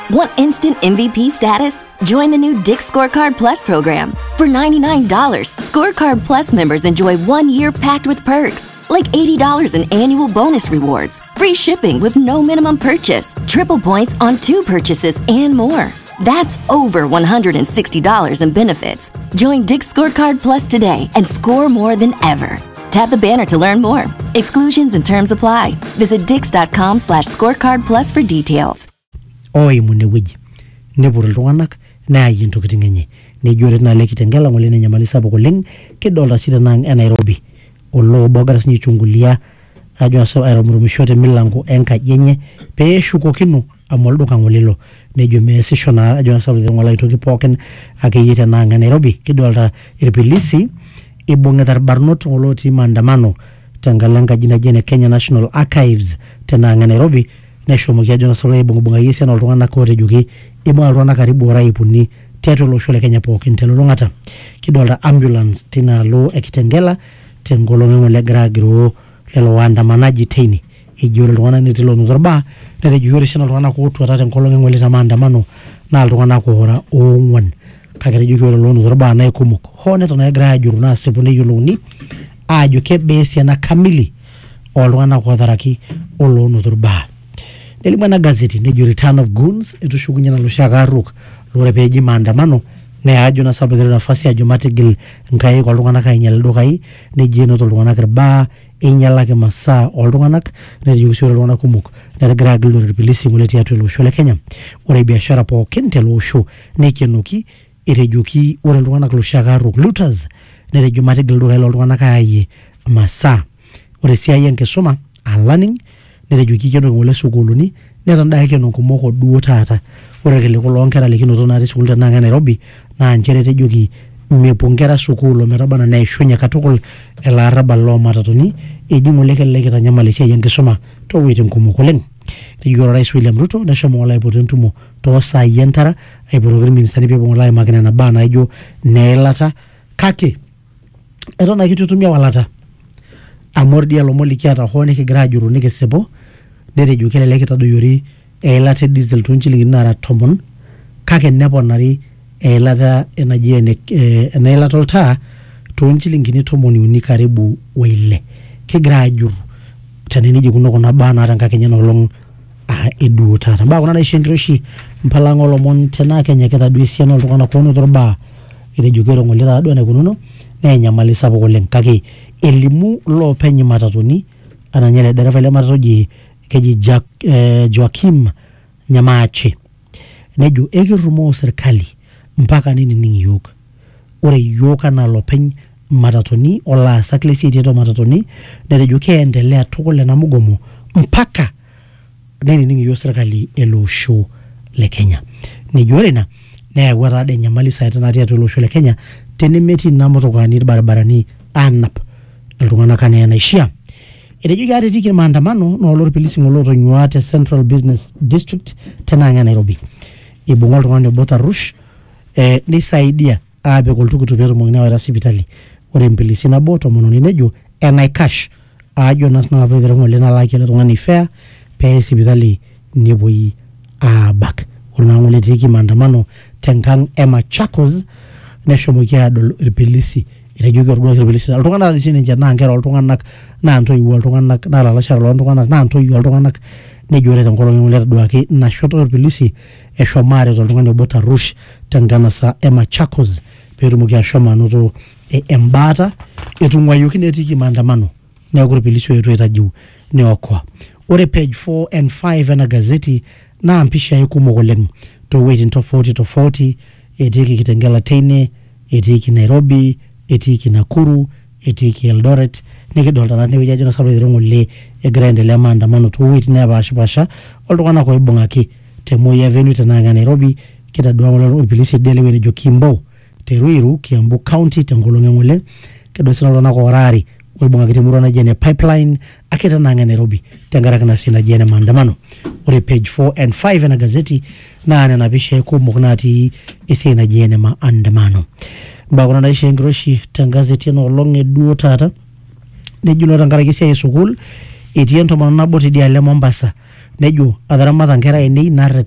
Want instant MVP status? Join the new Dick's Scorecard Plus program. For $99, Scorecard Plus members enjoy 1 year packed with perks, like $80 in annual bonus rewards, free shipping with no minimum purchase, triple points on 2 purchases, and more. That's over $160 in benefits. Join Dick's Scorecard Plus today and score more than ever. Tap the banner to learn more. Exclusions and terms apply. Visit dix.com/scorecardplus for details. Oi munewiji. Neburu iltung'anak naayi intokitin enye. Nejore na lekitengela ngole nenyamali sapuk oleng kidolta sita nang Nairobi. Olo bogara sinye chungulia ajo asa aeromurumishote milango enkaji enye peeshukokino amolduka ngolelo nejo meesisho na ajo asa ngola itoki pookin akeyite nang Nairobi kidolta irpilisi ibung'ita irbarnot ngoloti maandamano tenkalanga jina jene Kenya National Archives tenang Nairobi neshomoki ajo nasolo ibung'ibung'a yesiana oltung'anak otejoki ibung'a iltung'anak karibu uni tiatua olosho le Kenya pookin telulung'ata kidolta ambulance tinaalo ekitengela tengolong ng'ole egira agiroo lelo waandamanaji teine ejore iltung'anak netilo nutorba netejo yore sina iltung'anak otuata tengolong ng'ole maandamano na iltung'anak ora 4 kake tejo yore lo nutorba na ikumok ho neton egira ajuru na sipu neyiolouni ajo kebesiana kamili oltung'anak otharaki olo nutorba. Nelimana gazeti nejo return of goons etushukunya na loshaka aruk lore peji maandamano ne ajo na sababu nafasi ajo matigil nkai kwa oltung'anak ainyal dukai neji enoto iltung'anak irba inyalake masaa oltung'anak nejo kusore iltung'anak kumok negira agil lore pilisi ngole tiatua olosho le Kenya ore biashara pookin tele osho nekenoki etejoki ore iltung'anak loshaka aruk looters nejo matigil dukai iltung'anak ayie masaa ore siai enkisuma learning netejoki keno ngole sukuluni netandake keno kumoko duo taata ore kile nkera lekinoto na sukul tenanga Nairobi na nchere tejoki mepuo nkera sukul metabana na ishunye katukul elarabal lo matatoni eji ngole kele kitanyamali siai enkisuma to wetin kumok oleng tejo Rais William Ruto neshomo wala ipotentumo to sai entara aiporogir ministani pepo ngolai makina na bana ijo neelata kake etona kitutumia walata amordia lomoliki ata hone kigira ajuru nikisebo netejo kelelek itadoyori eilata diesel tonchilingi nara 10 kake neponari eilata enaji enailata oltaa tonchilingi 10 karibu weile kigira ajuru taneniji kuna bana ata Kenya nolong edu tata ba kuna naishengiroshi mpalango lomon tena Kenya ketaduisiana oltung'anak kono torba etejo kero ngolita ado na kununo nenyamali sapuk oleng kake elimu lo penyi matatoni ananyele dereva le matatoji keji Joaquim Nyamache nejo ekirumo serikali mpaka nini ningiyok ore yoka na lopeny matatoni ola saklesi tieto matatoni nejo keendelea tukole na mugomo mpaka nini ningiyok serikali elosho le Kenya nejo rena newa rade nyamali saita na tieto elosho le Kenya tenemeti na motokani barabarani anap iltung'anak anaishia etejo gari tiki maandamano no lor pilisi ngoloto nyuate Central Business District tenanga Nairobi ibung'ol tung'ane bota rush nisaidia abe koltukutu peto mongina wa hospitali ore mpilisi na boto mononi nejo cash ajo national president ngole na laki tung'ani fair pe hospitali neboi abak kuna ngole tiki maandamano tenkang Machakos neshomoki adol irpilisi etejo kerdo irpilisi iltung'anak sininje na ngera iltung'anak na ntoiwu iltung'anak na lalashara iltung'anak na ntoiwu iltung'anak nejore tenkolong ngole duake na shoto irpilisi eshomare iltung'ani bota rush tengana sa Machakos perumoki ashoma noto embata etung'wayuki netiki maandamano neeku irpilisi wetu etajiu neokwa ore page 4 and 5 na gazeti na mpisha ikumok oleng to waiting tofauti etiki kitengela teine etiki Nairobi etiki Nakuru etiki Eldoret nikidolta na neweji ajo nasalo ngole egira endelea maandamano to wait ne abashipasha oltung'anak koibung'aki temoi avenue tenanga Nairobi kitadua ngolo polisi delewe ne Jokimbo Teruiru Kiambu County tengolonge ngole kedosina lona ko orari koibung'aki temuro na jene pipeline akita nanga Nairobi tengaraka na sina jene maandamano ore page 4 and 5 na gazeti na napisha kumuk nati isina jene maandamano bagona na ishengroshi tangazeti no longe duo tata nejulo tangaraki sia esukul etiento manabo tidiale Mombasa nejo adharamata nkera enei narre